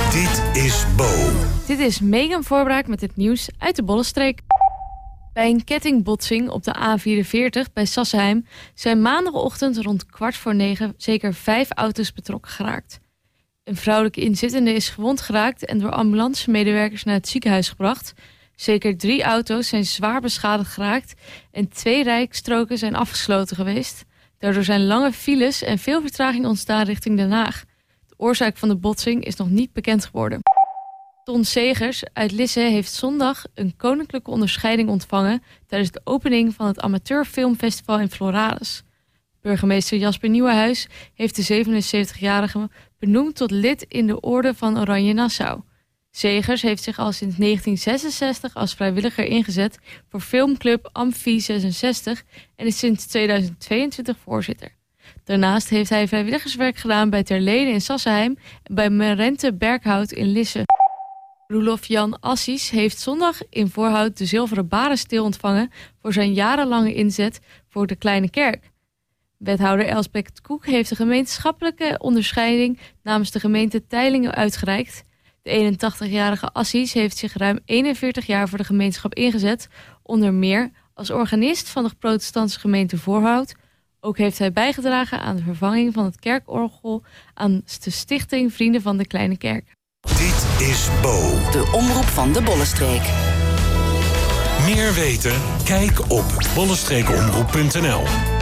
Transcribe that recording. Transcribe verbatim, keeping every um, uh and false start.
Dit is Bo. Dit is Megan Voorbraak met het nieuws uit de Bollenstreek. Bij een kettingbotsing op de A vierenveertig bij Sassenheim zijn maandagochtend rond kwart voor negen zeker vijf auto's betrokken geraakt. Een vrouwelijke inzittende is gewond geraakt en door ambulancemedewerkers naar het ziekenhuis gebracht. Zeker drie auto's zijn zwaar beschadigd geraakt en twee rijstroken zijn afgesloten geweest. Daardoor zijn lange files en veel vertraging ontstaan richting Den Haag. De oorzaak van de botsing is nog niet bekend geworden. Ton Segers uit Lisse heeft zondag een koninklijke onderscheiding ontvangen tijdens de opening van het Amateurfilmfestival in Floralis. Burgemeester Jasper Nieuwenhuis heeft de zevenenzeventigjarige benoemd tot lid in de Orde van Oranje Nassau. Segers heeft zich al sinds negentien zesenzestig als vrijwilliger ingezet voor filmclub Amfi zesenzestig en is sinds tweeduizend tweeëntwintig voorzitter. Daarnaast heeft hij vrijwilligerswerk gedaan bij Terlede in Sassenheim en bij Merente Berkhout in Lisse. Roelof Jan Assies heeft zondag in Voorhout de zilveren barenstil ontvangen voor zijn jarenlange inzet voor de Kleine Kerk. Wethouder Elsbeth Koek heeft de gemeenschappelijke onderscheiding namens de gemeente Teylingen uitgereikt. De eenentachtigjarige Assies heeft zich ruim eenenveertig jaar voor de gemeenschap ingezet, onder meer als organist van de protestantse gemeente Voorhout. Ook heeft hij bijgedragen aan de vervanging van het kerkorgel aan de stichting Vrienden van de Kleine Kerk. Dit is Bo. De omroep van de Bollenstreek. Meer weten? Kijk op bollenstreekomroep punt n l.